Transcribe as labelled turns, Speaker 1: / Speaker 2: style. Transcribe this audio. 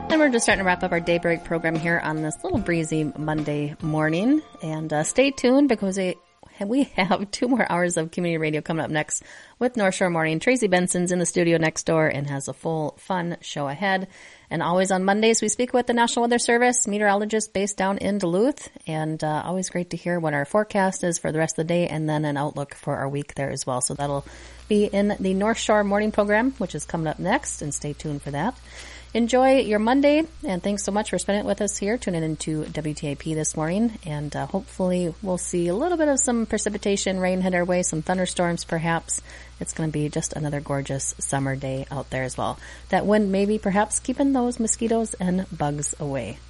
Speaker 1: And we're just starting to wrap up our daybreak program here on this little breezy Monday morning. And stay tuned because we have 2 more hours of community radio coming up next with North Shore Morning. Tracy Benson's in the studio next door and has a full, fun show ahead. And always on Mondays, we speak with the National Weather Service meteorologist based down in Duluth. And always great to hear what our forecast is for the rest of the day and then an outlook for our week there as well. So that'll be in the North Shore Morning program, which is coming up next. And stay tuned for that. Enjoy your Monday, and thanks so much for spending it with us here, tuning into WTAP this morning, and hopefully we'll see a little bit of some precipitation, rain head our way, some thunderstorms perhaps. It's going to be just another gorgeous summer day out there as well. That wind maybe perhaps keeping those mosquitoes and bugs away.